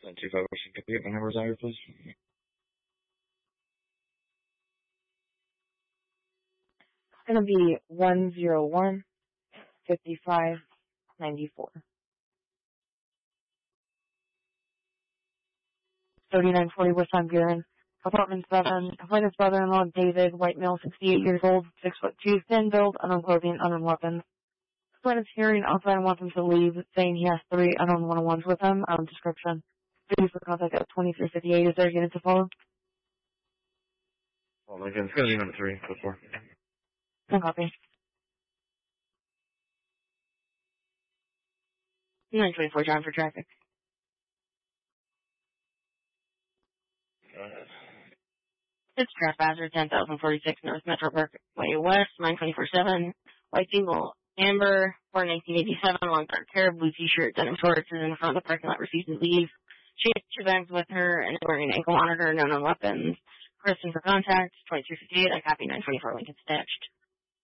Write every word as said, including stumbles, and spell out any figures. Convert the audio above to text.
seven two five Western, can you get my numbers out here, please? It's going to be one zero one, fifty-five, ninety-four. thirty-nine forty West Van Buren. Apartment seven. Appointed brother-in-law, David, white male, sixty-eight years old, six foot two, thin build, unknown clothing, unknown weapons. Appointed hearing outside and wants him to leave, saying he has three unknown one-on-ones with him. Um, description. Please for contact at twenty-three fifty-eight. Is there a unit to follow? Well, again, it's going to be number three, code four. No copy. nine twenty-four, John for traffic. Uh, It's Trespasser, ten thousand forty-six North Metro Parkway West, nine twenty-four seven. White single, amber, born nineteen eighty-seven, long dark hair, blue t-shirt, denim shorts, is in the front of the parking lot, refuses to leave. She has two bags with her and is wearing an ankle monitor, no known weapons. Person for contact, twenty-three fifty-eight, I copy nine twenty-four, Lincoln attached.